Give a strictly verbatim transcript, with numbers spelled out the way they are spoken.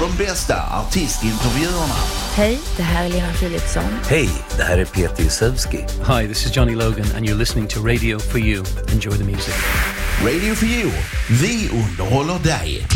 de bästa artistintervjuerna. Hej, det här är Lena Philipsson. Hej, det här är Peter Jusevski. Hi, this is Johnny Logan and you're listening to Radio for You. Enjoy the music. Radio for You. Vi underhåller dig.